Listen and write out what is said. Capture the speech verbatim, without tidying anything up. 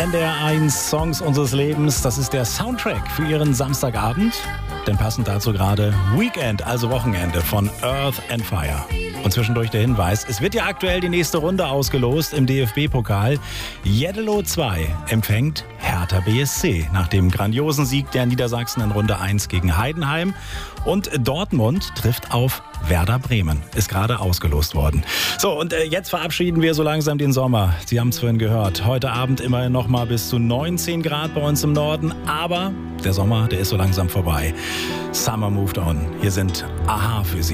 N D R eins Songs unseres Lebens. Das ist der Soundtrack für Ihren Samstagabend. Denn passend dazu gerade Weekend, also Wochenende von Earth and Fire. Und zwischendurch der Hinweis, es wird ja aktuell die nächste Runde ausgelost im D F B-Pokal. Jeddelo zwei empfängt Hertha B S C nach dem grandiosen Sieg der Niedersachsen in Runde eins gegen Heidenheim. Und Dortmund trifft auf Werder Bremen. Ist gerade ausgelost worden. So, und äh, jetzt verabschieden wir so langsam den Sommer. Sie haben es vorhin gehört. Heute Abend immerhin noch mal bis zu neunzehn Grad bei uns im Norden. Aber der Sommer, der ist so langsam vorbei. Summer moved on. Hier sind a-ha für Sie.